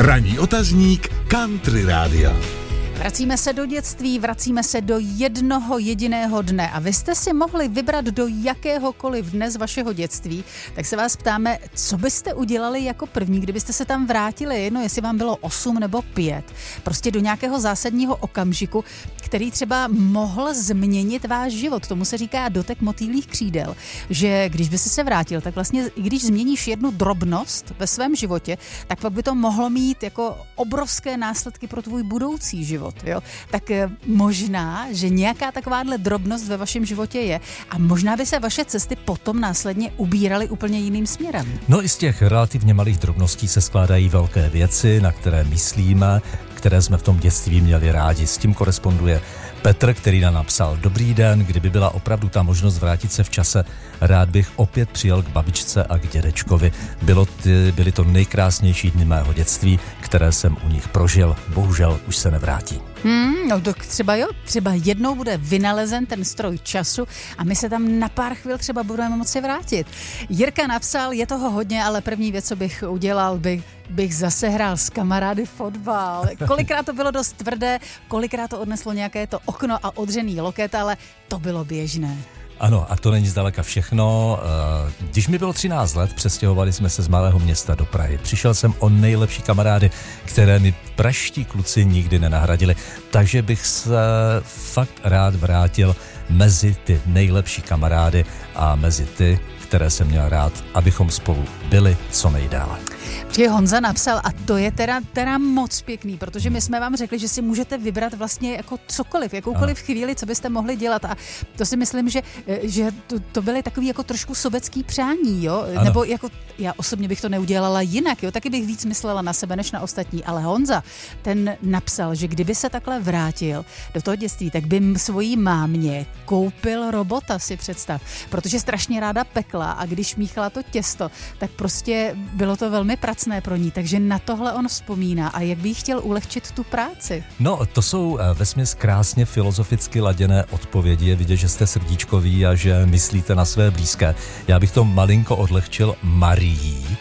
Ranní otazník Country Rádia. Vracíme se do dětství, vracíme se do jednoho jediného dne a vy jste si mohli vybrat do jakéhokoliv dne z vašeho dětství, tak se vás ptáme, co byste udělali jako první, kdybyste se tam vrátili, jedno jestli vám bylo 8 nebo 5, prostě do nějakého zásadního okamžiku, který třeba mohl změnit váš život. Tomu se říká dotek motýlích křídel, že když by se vrátil, tak vlastně i když změníš jednu drobnost ve svém životě, tak pak by to mohlo mít jako obrovské následky pro tvůj budoucí život. Jo? Tak možná, že nějaká takováhle drobnost ve vašem životě je a možná by se vaše cesty potom následně ubíraly úplně jiným směrem. No i z těch relativně malých drobností se skládají velké věci, na které myslíme, které jsme v tom dětství měli rádi. S tím koresponduje Petr, který nám napsal: Dobrý den, kdyby byla opravdu ta možnost vrátit se v čase, rád bych opět přijel k babičce a k dědečkovi. Byly to nejkrásnější dny mého dětství, které jsem u nich prožil. Bohužel už se nevrátí. No to třeba jednou bude vynalezen ten stroj času a my se tam na pár chvil třeba budeme moci vrátit. Jirka napsal, je toho hodně, ale první věc, co bych udělal, bych zase hrál s kamarády fotbal. Kolikrát to bylo dost tvrdé, kolikrát to odneslo nějaké to okno a odřený loket, ale to bylo běžné. Ano, a to není zdaleka všechno. Když mi bylo 13 let, přestěhovali jsme se z malého města do Prahy. Přišel jsem o nejlepší kamarády, které mi pražští kluci nikdy nenahradili. Takže bych se fakt rád vrátil mezi ty nejlepší kamarády a mezi ty, které jsem měl rád, abychom spolu byli co nejdále. Protože Honza napsal, a to je teda moc pěkný, protože my jsme vám řekli, že si můžete vybrat vlastně jako cokoliv, jakoukoliv chvíli, co byste mohli dělat, a to si myslím, že to byly takový jako trošku sobecký přání, jo, ano. Nebo jako já osobně bych to neudělala jinak, jo, taky bych víc myslela na sebe než na ostatní, ale Honza, ten napsal, že kdyby se takhle vrátil do toho dětství, tak by svojí mámě koupil robota, si představ, protože strašně ráda pekla a když míchala to těsto, tak prostě bylo to velmi pracné pro ní, takže na tohle on vzpomíná a jak by chtěl ulehčit tu práci. No, to jsou vesměs krásně filozoficky laděné odpovědi. Je vidět, že jste srdíčkoví a že myslíte na své blízké. Já bych to malinko odlehčil Marií,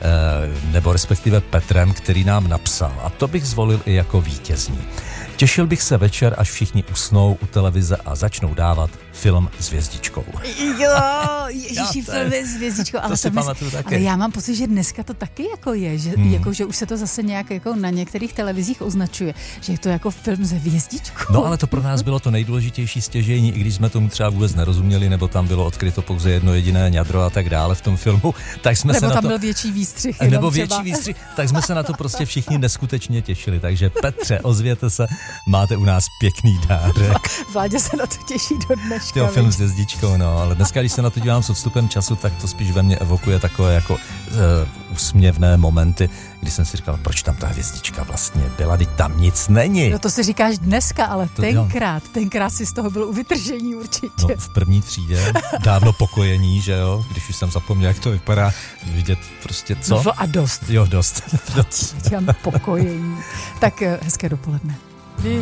nebo respektive Petrem, který nám napsal. A to bych zvolil i jako vítězný. Těšil bych se večer, až všichni usnou u televize a začnou dávat film s hvězdičkou. Jo, ježiši, film s hvězdičkou. Ale, ale já mám pocit, že dneska to taky jako je, že, jako, že už se to zase nějak jako na některých televizích označuje, že je to jako film s hvězdičkou. No ale to pro nás bylo to nejdůležitější stěžejní, i když jsme tomu třeba vůbec nerozuměli, nebo tam bylo odkryto pouze jedno jediné ňadro a tak dále v tom filmu. Tak jsme nebo se tam na to, byl větší výstřih. Nebo větší výstřih, tak jsme se na to prostě všichni neskutečně těšili. Takže Petře, ozvěte se, máte u nás pěkný dárek. Vládě se na to těší do dneška. Tyjo, film s hvězdičkou, no, ale dneska, když se na to dívám s odstupem času, tak to spíš ve mně evokuje takové jako úsměvné momenty, kdy jsem si říkal, proč tam ta hvězdička vlastně byla, teď tam nic není. No to si říkáš dneska, ale tenkrát si z toho byl u vytržení určitě. No, v první třídě, dávno pokojení, že jo, když už jsem zapomněl, jak to vypadá, vidět prostě co? No a dost. Jo, dost. Děláme pokojení. Tak hezké dopoledne.